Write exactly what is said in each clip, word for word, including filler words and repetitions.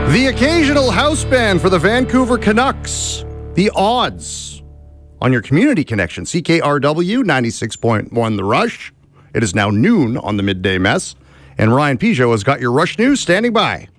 The occasional house band for the Vancouver Canucks. The odds on your community connection. C K R W ninety-six point one The Rush. It is now noon on the Midday Mess. And Ryan Peugeot has got your Rush News standing by.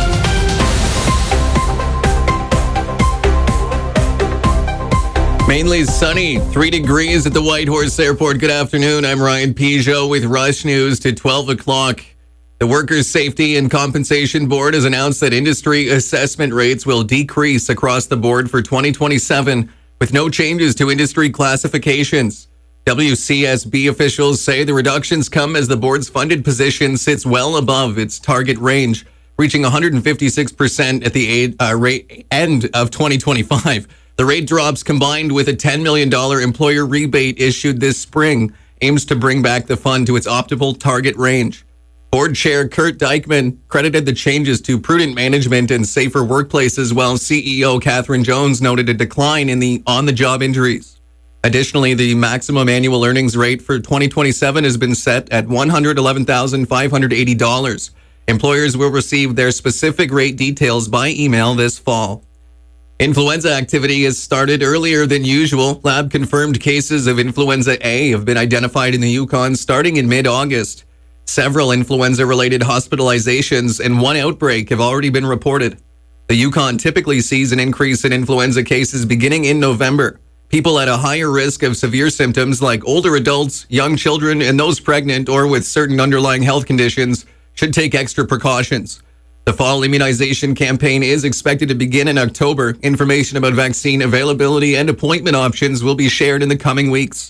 Mainly sunny, three degrees at the Whitehorse Airport. Good afternoon. I'm Ryan Peugeot with Rush News to twelve o'clock. The Workers' Safety and Compensation Board has announced that industry assessment rates will decrease across the board for twenty twenty-seven with no changes to industry classifications. W C S B officials say the reductions come as the board's funded position sits well above its target range, reaching one hundred fifty-six percent at the uh, rate end of twenty twenty-five. The rate drops, combined with a ten million dollars employer rebate issued this spring, aims to bring back the fund to its optimal target range. Board Chair Kurt Dykman credited the changes to prudent management and safer workplaces, while C E O Catherine Jones noted a decline in the on-the-job injuries. Additionally, the maximum annual earnings rate for twenty twenty-seven has been set at one hundred eleven thousand five hundred eighty dollars. Employers will receive their specific rate details by email this fall. Influenza activity has started earlier than usual. Lab-confirmed cases of influenza A have been identified in the Yukon starting in mid-August. Several influenza-related hospitalizations and one outbreak have already been reported. The Yukon typically sees an increase in influenza cases beginning in November. People at a higher risk of severe symptoms like older adults, young children, and those pregnant or with certain underlying health conditions should take extra precautions. The fall immunization campaign is expected to begin in October. Information about vaccine availability and appointment options will be shared in the coming weeks.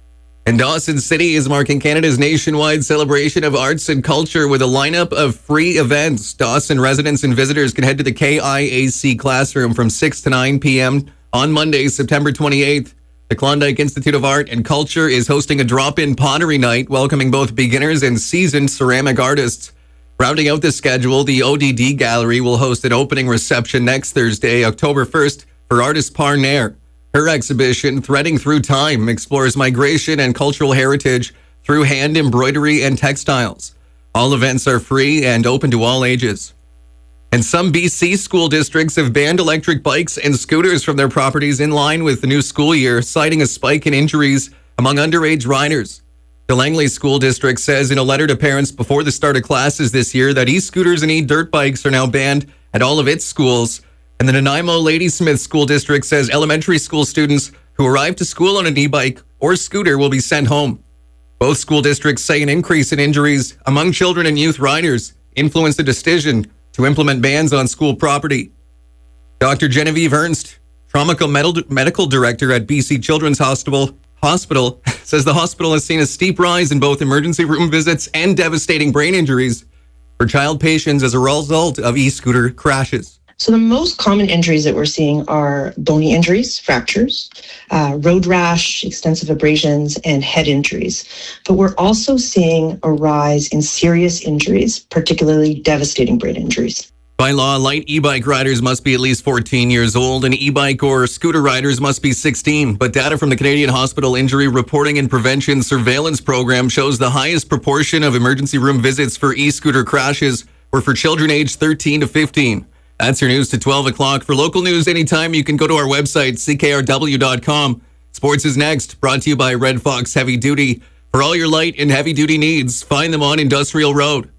And Dawson City is marking Canada's nationwide celebration of arts and culture with a lineup of free events. Dawson residents and visitors can head to the K I A C classroom from six to nine p.m. on Monday, September twenty-eighth. The Klondike Institute of Art and Culture is hosting a drop-in pottery night, welcoming both beginners and seasoned ceramic artists. Rounding out the schedule, the O D D Gallery will host an opening reception next Thursday, October first, for artist Parnair. Her exhibition, Threading Through Time, explores migration and cultural heritage through hand embroidery and textiles. All events are free and open to all ages. And some B C school districts have banned electric bikes and scooters from their properties in line with the new school year, citing a spike in injuries among underage riders. The Langley School District says in a letter to parents before the start of classes this year that e-scooters and e-dirt bikes are now banned at all of its schools. And the Nanaimo Ladysmith School District says elementary school students who arrive to school on an e-bike or scooter will be sent home. Both school districts say an increase in injuries among children and youth riders influenced a decision to implement bans on school property. Doctor Genevieve Ernst, Trauma Medical Director at B C Children's Hospital, Hospital says the hospital has seen a steep rise in both emergency room visits and devastating brain injuries for child patients as a result of e-scooter crashes. So the most common injuries that we're seeing are bony injuries, fractures, uh, road rash, extensive abrasions, and head injuries. But we're also seeing a rise in serious injuries, particularly devastating brain injuries. By law, light e-bike riders must be at least fourteen years old, and e-bike or scooter riders must be sixteen. But data from the Canadian Hospital Injury Reporting and Prevention Surveillance Program shows the highest proportion of emergency room visits for e-scooter crashes were for children aged thirteen to fifteen. That's your news to twelve o'clock. For local news anytime, you can go to our website, c k r w dot com. Sports is next, brought to you by Red Fox Heavy Duty. For all your light and heavy-duty needs, find them on Industrial Road.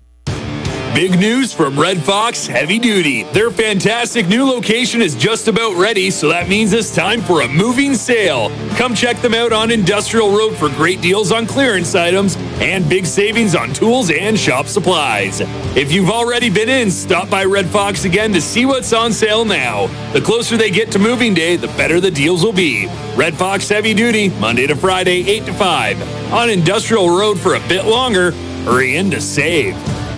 Big news from Red Fox Heavy Duty. Their fantastic new location is just about ready, so that means it's time for a moving sale. Come check them out on Industrial Road for great deals on clearance items and big savings on tools and shop supplies. If you've already been in, stop by Red Fox again to see what's on sale now. The closer they get to moving day, the better the deals will be. Red Fox Heavy Duty, Monday to Friday, eight to five. On Industrial Road for a bit longer. Hurry in to save.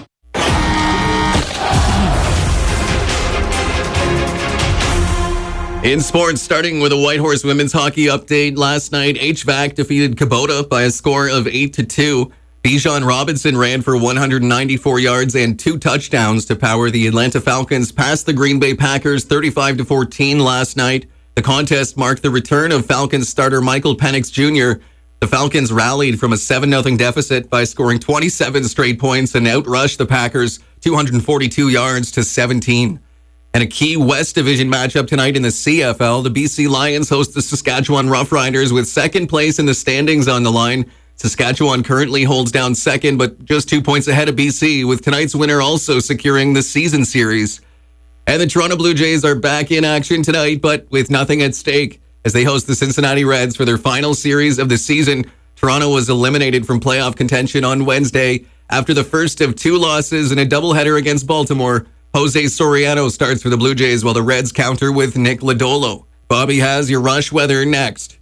In sports, starting with a Whitehorse women's hockey update, last night H V A C defeated Kubota by a score of eight to two. Bijan Robinson ran for one hundred ninety-four yards and two touchdowns to power the Atlanta Falcons past the Green Bay Packers thirty-five to fourteen last night. The contest marked the return of Falcons starter Michael Penix Junior The Falcons rallied from a seven nothing deficit by scoring twenty-seven straight points and outrushed the Packers two hundred forty-two yards to seventeen. And a key West Division matchup tonight in the C F L. The B C Lions host the Saskatchewan Roughriders with second place in the standings on the line. Saskatchewan currently holds down second, but just two points ahead of B C, with tonight's winner also securing the season series. And the Toronto Blue Jays are back in action tonight, but with nothing at stake, as they host the Cincinnati Reds for their final series of the season. Toronto was eliminated from playoff contention on Wednesday after the first of two losses in a doubleheader against Baltimore. Jose Soriano starts for the Blue Jays while the Reds counter with Nick Lodolo. Bobby has your Rush weather next.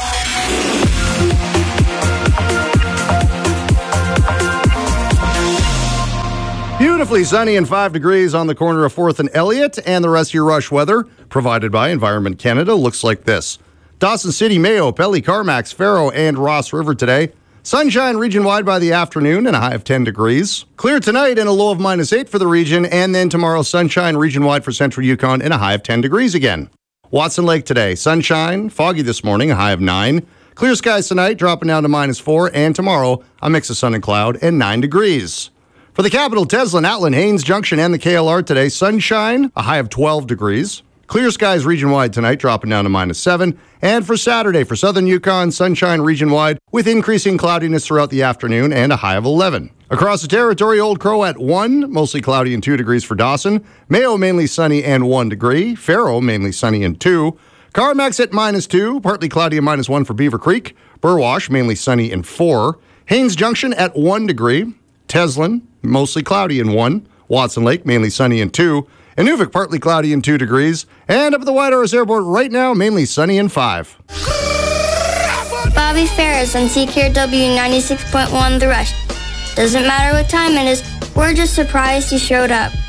Beautifully sunny and five degrees on the corner of fourth and Elliott, and the rest of your Rush weather provided by Environment Canada looks like this. Dawson City, Mayo, Pelly, Carmax, Faro, and Ross River today. Sunshine region-wide by the afternoon and a high of ten degrees. Clear tonight and a low of minus eight for the region, and then tomorrow sunshine region-wide for central Yukon and a high of ten degrees again. Watson Lake today, sunshine, foggy this morning, a high of nine. Clear skies tonight, dropping down to minus four, and tomorrow a mix of sun and cloud and nine degrees. For the capital, Teslin, Atlin, Haines Junction, and the K L R today, sunshine, a high of twelve degrees. Clear skies region-wide tonight, dropping down to minus seven. And for Saturday, for southern Yukon, sunshine region-wide with increasing cloudiness throughout the afternoon and a high of eleven. Across the territory, Old Crow at one, mostly cloudy and two degrees for Dawson. Mayo mainly sunny and one degree. Faro mainly sunny and two. Carmax at minus two, partly cloudy and minus one for Beaver Creek. Burwash mainly sunny and four. Haines Junction at one degree. Teslin, mostly cloudy and one. Watson Lake, mainly sunny and two. Inuvik, partly cloudy and two degrees. And up at the Whitehorse Airport right now, mainly sunny and five. Bobby Ferris on C K R W ninety-six point one The Rush. Doesn't matter what time it is, we're just surprised you showed up.